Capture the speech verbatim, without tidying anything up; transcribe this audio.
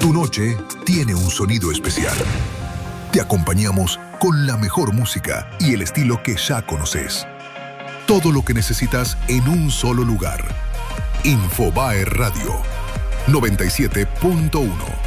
Tu noche tiene un sonido especial. Te acompañamos con la mejor música y el estilo que ya conoces. Todo lo que necesitas en un solo lugar. Infobae Radio noventa y siete punto uno.